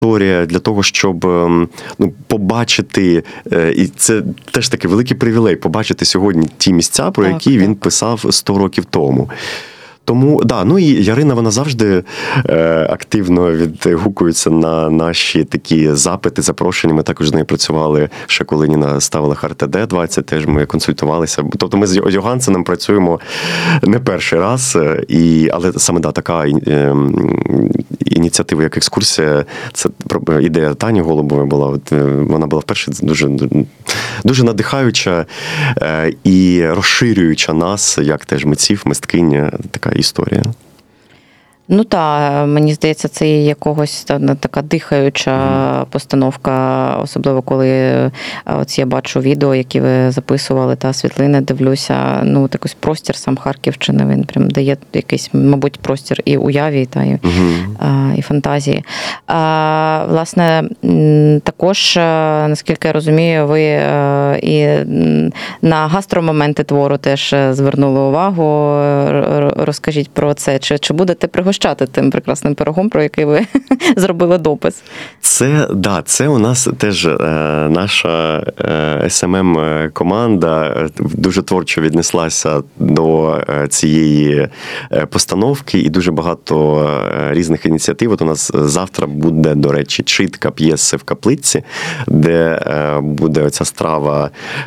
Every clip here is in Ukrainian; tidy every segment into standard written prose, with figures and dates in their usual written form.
історія для того, щоб побачити, і це теж такий великий привілей, побачити сьогодні ті місця, про які він писав 100 років тому. Тому, і Ярина, вона завжди активно відгукується на наші такі запити, запрошення. Ми також з нею працювали, ще коли Ніна ставила ХРТД-20, теж ми консультувалися. Тобто ми з Йогансеном працюємо не перший раз, але саме така ініціатива, як екскурсія, це ідея Тані Голубової була. Вона була вперше дуже надихаюча і розширююча нас, як теж митців, мисткинь, така історія. Мені здається, це є якогось така дихаюча постановка, особливо коли я бачу відео, які ви записували, та світлини, дивлюся, якийсь простір сам Харківщини, він прям дає якийсь, мабуть, простір і уяві, і фантазії. Власне, також, наскільки я розумію, ви і на гастромоменти твору теж звернули увагу. Розкажіть про це. Чи будете пригощати тим прекрасним пирогом, про який ви зробили допис? Це у нас теж наша СММ-команда дуже творчо віднеслася до цієї постановки, і дуже багато різних ініціатив. От у нас завтра буде, до речі, читка п'єси в Каплиці, де буде оця страва,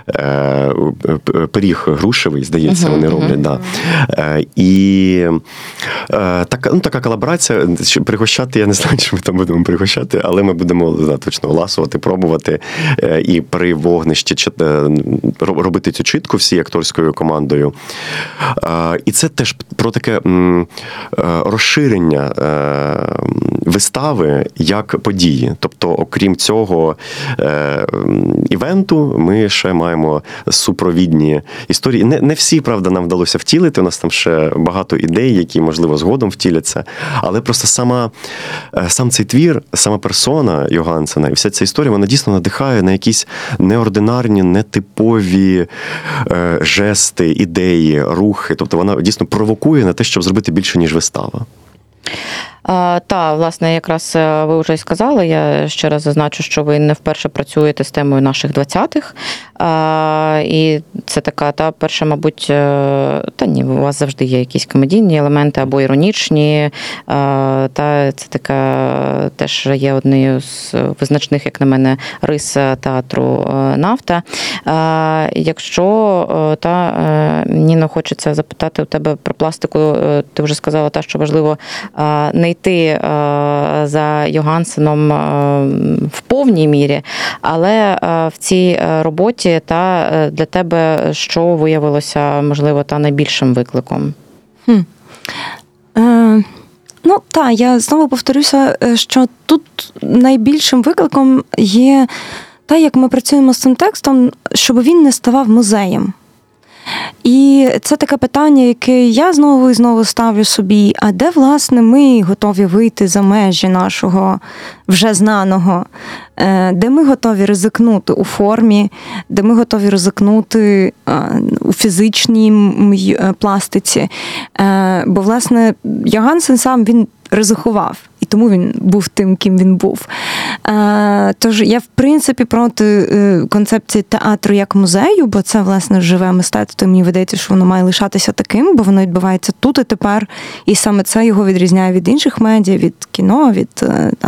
пиріг грушевий, здається, вони роблять. І така колаборація. Пригощати, я не знаю, чи ми там будемо пригощати, але ми будемо точно ласувати, пробувати і при вогнищі робити цю читку всією акторською командою. І це теж про таке розширення вистави як події. Тобто, окрім цього івенту, ми ще маємо супровідні історії. Не всі, правда, нам вдалося втілити. У нас там ще багато ідей, які, можливо, згодом втіляться. Але просто сам цей твір, сама персона Йогансена і вся ця історія, вона дійсно надихає на якісь неординарні, нетипові жести, ідеї, рухи. Тобто вона дійсно провокує на те, щоб зробити більше, ніж вистава. Власне, якраз ви вже й сказали, я ще раз зазначу, що ви не вперше працюєте з темою наших 20-х. І це така, перша, мабуть, у вас завжди є якісь комедійні елементи або іронічні. Це така теж є однією з визначних, як на мене, рис театру «Нафта». Якщо, Ніно, хочеться запитати у тебе про пластику, ти вже сказала, що важливо не йти за Йогансеном в повній мірі, але в цій роботі для тебе що виявилося, можливо, найбільшим викликом? Я знову повторюся, що тут найбільшим викликом є як ми працюємо з цим текстом, щоб він не ставав музеєм. І це таке питання, яке я знову і знову ставлю собі, а де, власне, ми готові вийти за межі нашого вже знаного, де ми готові ризикнути у формі, де ми готові ризикнути у фізичній пластиці. Бо, власне, Йогансен сам, він ризикував, і тому він був тим, ким він був. Тож я, в принципі, проти концепції театру як музею, бо це, власне, живе мистецтво, і мені видається, що воно має лишатися таким, бо воно відбувається тут і тепер, і саме це його відрізняє від інших медіа, від кіно, від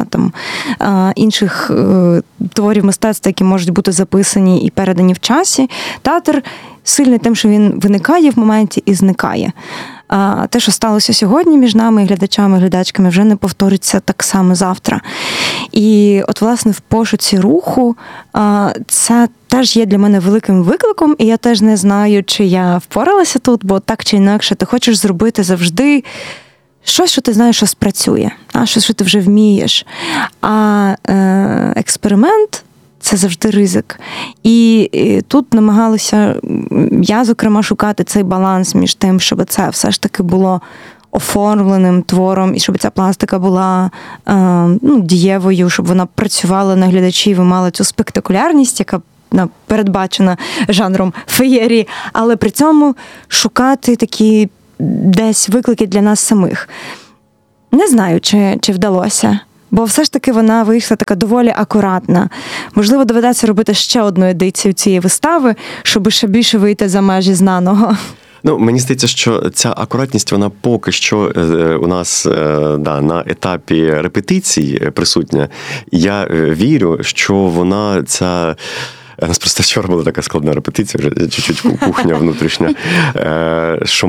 інших творів мистецтва, які можуть бути записані і передані в часі. Театр сильний тим, що він виникає в моменті і зникає. А те, що сталося сьогодні між нами, глядачами і глядачками, вже не повториться так само завтра. І от, власне, в пошуці руху це теж є для мене великим викликом, і я теж не знаю, чи я впоралася тут, бо так чи інакше ти хочеш зробити завжди щось, що ти знаєш, що спрацює, щось, що ти вже вмієш. А експеримент – це завжди ризик. І тут намагалася я, зокрема, шукати цей баланс між тим, щоб це все ж таки було оформленим твором, і щоб ця пластика була дієвою, щоб вона працювала на глядачів і мала цю спектакулярність, яка передбачена жанром феєрії, але при цьому шукати такі десь виклики для нас самих. Не знаю, чи вдалося. Бо все ж таки вона вийшла така доволі акуратна. Можливо, доведеться робити ще одну едицію цієї вистави, щоб ще більше вийти за межі знаного. Ну, мені здається, що ця акуратність, вона поки що у нас на етапі репетицій присутня. Я вірю, що вона ця... У нас просто вчора була така складна репетиція, вже чуть-чуть кухня внутрішня, що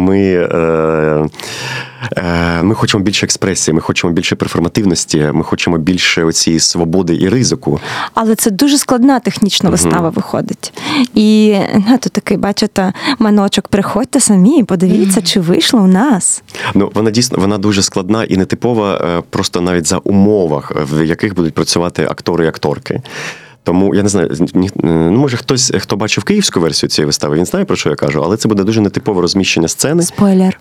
ми хочемо більше експресії, ми хочемо більше перформативності, ми хочемо більше оцієї свободи і ризику. Але це дуже складна технічна вистава виходить. І тут такий, бачите, маночок, приходьте самі, подивіться, чи вийшло у нас. Ну, вона дійсно, вона дуже складна і нетипова просто навіть за умовах, в яких будуть працювати актори і акторки. Тому, я не знаю, може хтось, хто бачив київську версію цієї вистави, він знає, про що я кажу, але це буде дуже нетипове розміщення сцени. Спойлер.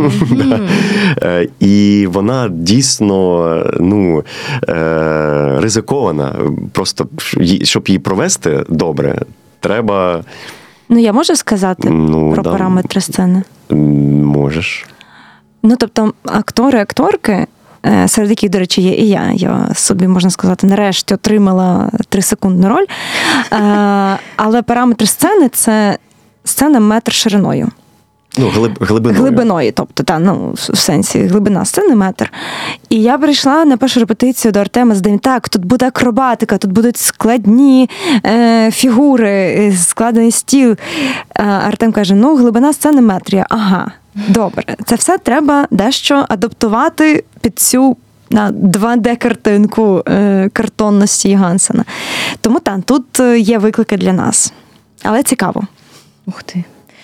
І вона дійсно ризикована. Просто, щоб її провести добре, треба... Ну, я можу сказати про параметри сцени? Можеш. Ну, тобто, актори, акторки, серед яких, до речі, є і я. Я собі, можна сказати, нарешті отримала 3-секундну роль. Але параметр сцени – це сцена метр шириною. Ну, глибиною. Глибиною, тобто, в сенсі, глибина сцени метр. І я прийшла на першу репетицію до Артема з день, так, тут буде акробатика, тут будуть складні фігури, складений стіл. Артем каже, глибина сцени метр. Ага, добре. Це все треба дещо адаптувати під цю 2D-картинку картонності Йогансена. Тому тут є виклики для нас. Але цікаво. Ух ти.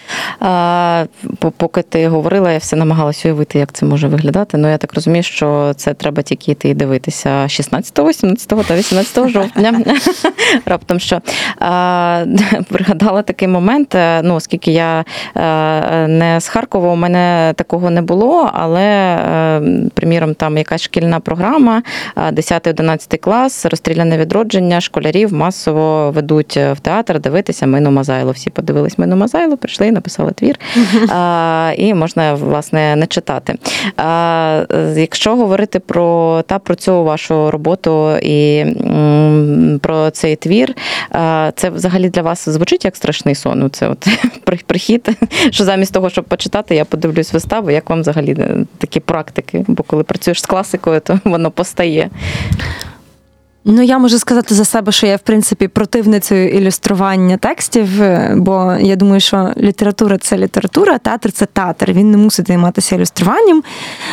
Поки ти говорила, я все намагалася уявити, як це може виглядати. Ну, я так розумію, що це треба тільки йти і дивитися 16, 17 та 18 жовтня. Раптом що. Пригадала такий момент, оскільки я не з Харкова, у мене такого не було, але, приміром, там якась шкільна програма, 10-11 клас, розстріляне відродження, школярів масово ведуть в театр дивитися Мину Мазайло. Всі подивились Мину Мазайло, прийшли і написали твір. І можна, власне, не читати. Якщо говорити про цю вашу роботу і про цей твір, це взагалі для вас звучить як страшний сон? Це от прихід, що замість того, щоб почитати, я подивлюсь виставу. Як вам взагалі такі практики? Бо коли працюєш з класикою, то воно постає. Ну, я можу сказати за себе, що я, в принципі, противницею ілюстрування текстів, бо я думаю, що література – це література, театр – це театр. Він не мусить займатися ілюструванням,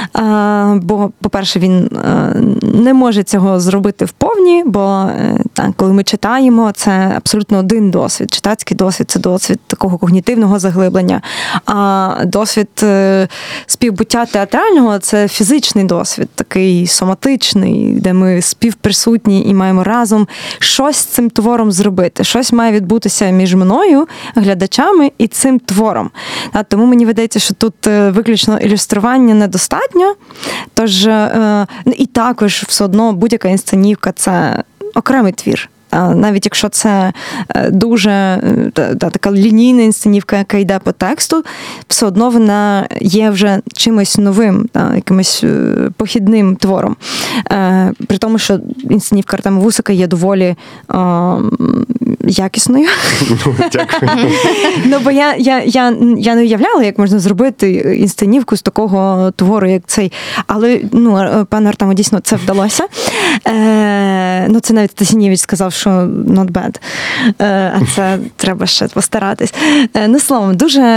бо, по-перше, він не може цього зробити вповні, бо коли ми читаємо, це абсолютно один досвід. Читацький досвід – це досвід такого когнітивного заглиблення, а досвід співбуття театрального – це фізичний досвід, такий соматичний, де ми співприсутні і маємо разом щось з цим твором зробити. Щось має відбутися між мною, глядачами і цим твором. Тому мені видається, що тут виключно ілюстрування недостатньо. Тож, і також все одно будь-яка інсценівка – це окремий твір. Навіть якщо це дуже така лінійна інсценівка, яка йде по тексту, все одно вона є вже чимось новим, якимось похідним твором. При тому, що інсценівка Артема Вусика є доволі якісною. Дякую. Бо я не уявляла, як можна зробити інсценівку з такого твору, як цей. Але, пану Артему, дійсно, це вдалося. Це навіть Тасінєвич сказав, що not bad. А це треба ще постаратись. Словом,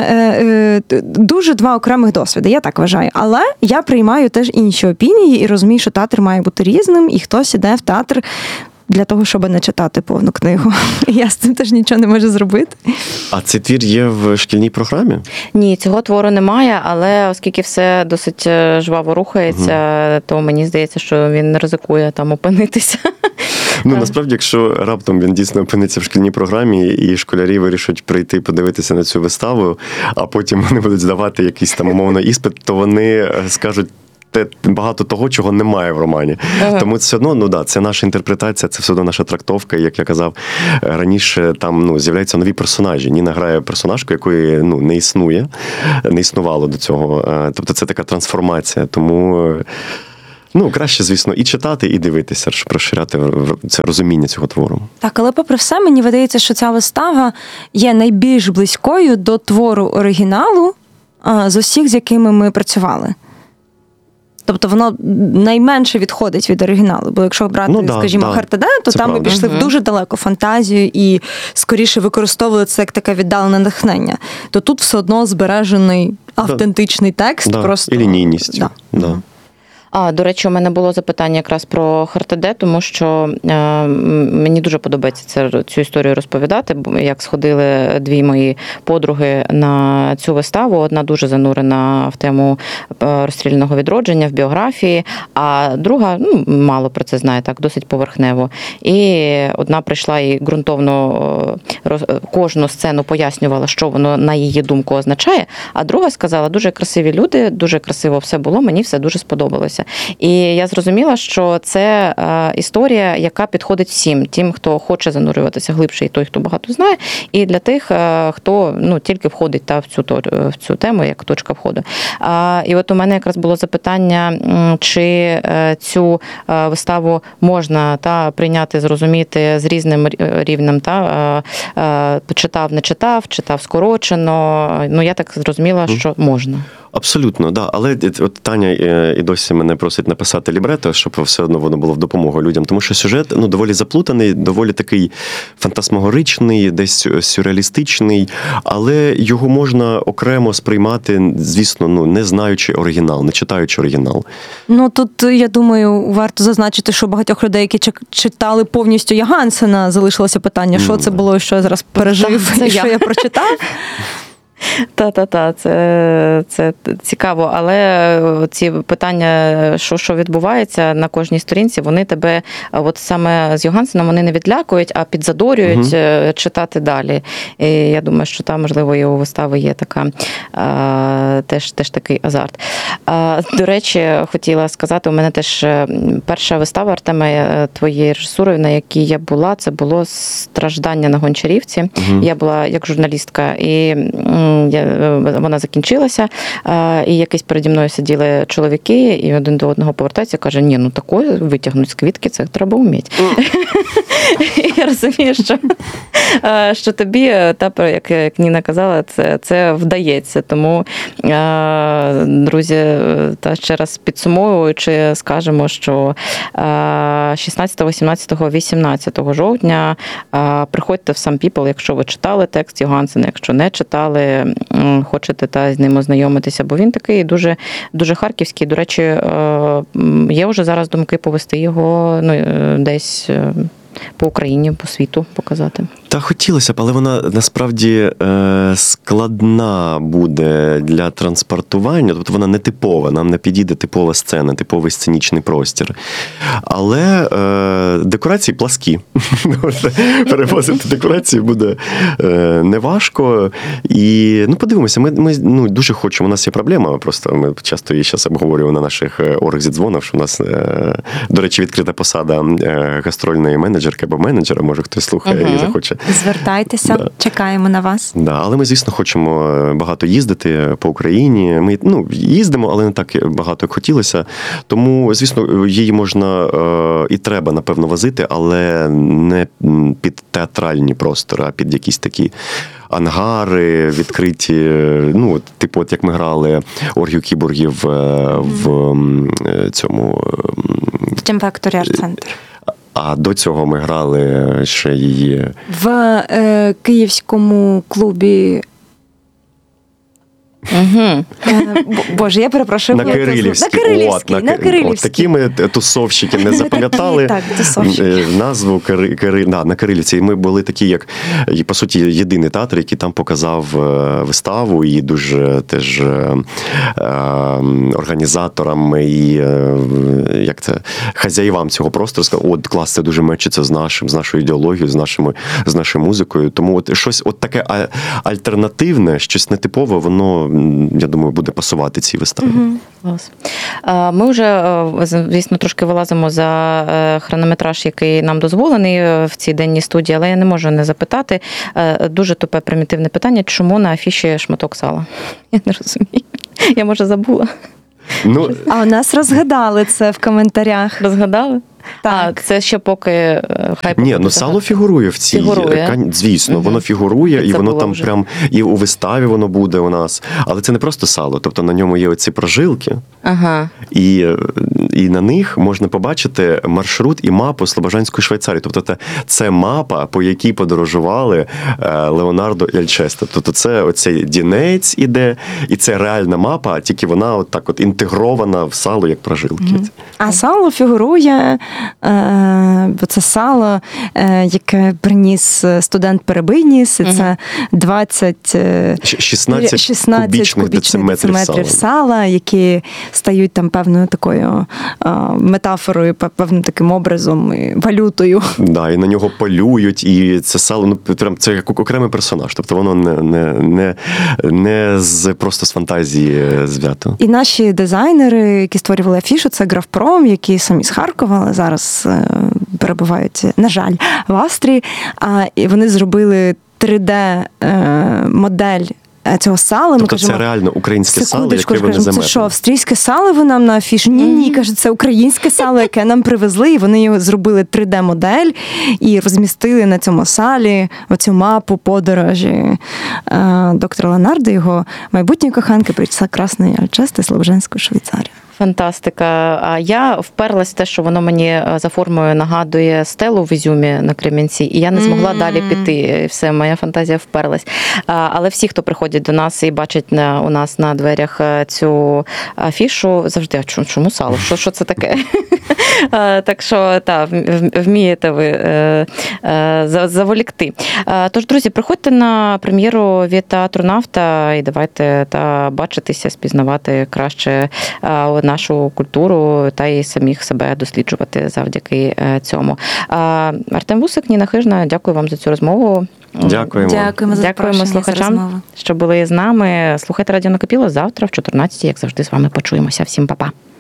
дуже два окремих досвіди, я так вважаю. Але я приймаю теж інші опінії і розумію, що театр має бути різним, і хтось іде в театр для того, щоб не читати повну книгу. Я з цим теж нічого не можу зробити. А цей твір є в шкільній програмі? Ні, цього твору немає, але оскільки все досить жваво рухається, то мені здається, що він не ризикує там опинитися. Насправді, якщо раптом він дійсно опиниться в шкільній програмі, і школярі вирішать прийти подивитися на цю виставу, а потім вони будуть здавати якийсь там умовно іспит, то вони скажуть багато того, чого немає в романі. Тому це все одно, це наша інтерпретація, це все одно наша трактовка. І, як я казав раніше, там з'являються нові персонажі. Ніна грає персонажку, якої не існує, не існувало до цього. Тобто це така трансформація. Тому Ну, краще, звісно, і читати, і дивитися, щоб розширяти це розуміння цього твору. Так, але попри все, мені видається, що ця вистава є найбільш близькою до твору оригіналу з усіх, з якими ми працювали. Тобто воно найменше відходить від оригіналу. Бо якщо брати, скажімо, Хартаде, то це там правда. Ми пішли в дуже далеку фантазію і скоріше використовували це як таке віддалене натхнення. То тут все одно збережений автентичний текст. Просто... І лінійність. Да. До речі, у мене було запитання якраз про Хартаде, тому що мені дуже подобається цю історію розповідати, як сходили дві мої подруги на цю виставу. Одна дуже занурена в тему розстріляного відродження, в біографії, а друга, мало про це знає, так, досить поверхнево. І одна прийшла і ґрунтовно кожну сцену пояснювала, що воно, на її думку, означає, а друга сказала, дуже красиві люди, дуже красиво все було, мені все дуже сподобалося. І я зрозуміла, що це історія, яка підходить всім. Тим, хто хоче занурюватися глибше, і той, хто багато знає, і для тих, хто тільки входить в цю тему, як точка входу. І от у мене якраз було запитання, чи цю виставу можна прийняти, зрозуміти з різним рівнем, читав, не читав, читав скорочено. Я так зрозуміла, що можна. Абсолютно, да. Але от Таня і досі мене просить написати лібрето, щоб все одно воно було в допомогу людям, тому що сюжет доволі заплутаний, доволі такий фантасмагоричний, десь сюрреалістичний, але його можна окремо сприймати, звісно, не знаючи оригінал, не читаючи оригінал. Тут, я думаю, варто зазначити, що багатьох людей, які читали повністю Ягансена, залишилося питання, що це було, що я зараз пережив, і що я прочитав. Це цікаво, але ці питання, що відбувається на кожній сторінці, вони тебе, от саме з Йогансеном, вони не відлякують, а підзадорюють читати далі. І я думаю, що там, можливо, і у вистави є така, теж такий азарт. До речі, хотіла сказати, у мене теж перша вистава, Артема, твоєї режисури, на якій я була, це було «Страждання на Гончарівці». Я була як журналістка, і вона закінчилася, і якось переді мною сиділи чоловіки, і один до одного повертається і каже, ні, такое витягнути з квітки, це треба вміти. І я розумію, що тобі, як Ніна казала, це вдається. Тому, друзі, ще раз підсумовуючи, скажемо, що 16, 18, 18 жовтня приходьте в Some People, якщо ви читали текст Йогансена, якщо не читали, хочете з ним ознайомитися, бо він такий дуже, дуже харківський. До речі, є вже зараз думки повести його десь по Україні, по світу показати. Та хотілося б, але вона насправді складна буде для транспортування, тобто вона не типова, нам не підійде типова сцена, типовий сценічний простір. Але декорації пласкі. Перевозити декорації буде неважко. І подивимося, ми дуже хочемо, у нас є проблема, просто ми часто її зараз обговорюємо на наших оргзідзвонах, що у нас, до речі, відкрита посада гастрольної менеджерки або менеджера, може хтось слухає і захоче. Звертайтеся, чекаємо на вас. Да, але ми, звісно, хочемо багато їздити по Україні. Ми їздимо, але не так багато, як хотілося. Тому, звісно, її можна і треба, напевно, возити, але не під театральні простори, а під якісь такі ангари відкриті, типу, як ми грали оргію кіборгів в цьому... В Тімфакторі арт-центр. А до цього ми грали ще її... В київському клубі... Боже, я перепрошую. На Кирилівській. На Кирилівській. От такі ми тусовщики не запам'ятали назву на Кирилівці. І ми були такі, як, по суті, єдиний театр, який там показав виставу, і дуже теж організаторам і хазяївам цього простору сказали, клас, це дуже мечиться з нашою ідеологією, з нашою музикою. Тому щось таке альтернативне, щось нетипове, воно, я думаю, буде пасувати цій виставі. Клас. Ми вже, звісно, трошки вилазимо за хронометраж, який нам дозволений в цій денній студії, але я не можу не запитати. Дуже тупе, примітивне питання. Чому на афіші шматок сала? Я не розумію. Я, може, забула. Ну, А у нас розгадали це в коментарях. Розгадали? Так. А, це ще поки хай ні, поки ну сало фігурує в цій. Фігурує. Звісно, Мгм. воно фігурує, Це і воно було там вже. прям і у виставі воно буде у нас. Але це не просто сало, тобто на ньому є оці прожилки, Ага. і на них можна побачити маршрут і мапу Слобожанської Швейцарії. Тобто це мапа, по якій подорожували Леонардо і Альчесте. Тобто це оцей Дінець іде, і це реальна мапа, тільки вона от так от інтегрована в сало як прожилки. А сало фігурує, бо це сало, яке приніс студент Перебийніс, і це 16 кубічних дециметрів сала, які стають там певною такою метафорою, певним таким образом, і валютою. Да, і на нього полюють, і це сало, ну прям це як окремий персонаж. Тобто воно не просто з фантазії звято. І наші дизайнери, які створювали афішу, це Графпром, які самі з Харкова, але зараз перебувають, на жаль, в Австрії. І вони зробили 3D-модель цього сала. Тобто це реально українське сало, яке вони заметили. Це що, австрійське сало ви нам на афішу? Ні, каже, це українське сало, яке нам привезли, і вони його зробили 3D-модель і розмістили на цьому салі оцю мапу подорожі доктора Леонардо, його майбутньої коханки, принцеси Красної Альчести, Слобожанської Швейцарії. Фантастика. А я вперлась в те, що воно мені за формою нагадує стелу в Ізюмі на Кремінці, і я не змогла далі піти. І все, моя фантазія вперлась. Але всі, хто приходять до нас і бачать у нас на дверях цю афішу, завжди, а чому сало? Що це таке? Так що, так, вмієте ви заволікти. Тож, друзі, приходьте на прем'єру від театру «Нафта» і давайте бачитися, спізнавати краще нашу культуру та й самих себе досліджувати завдяки цьому. Артем Вусик, Ніна Хижна, дякую вам за цю розмову. Дякуємо. Дякуємо за Дякуємо слухачам, що були з нами. Слухайте Радіо Накипіло завтра в 14-й, як завжди, з вами почуємося. Всім па-па.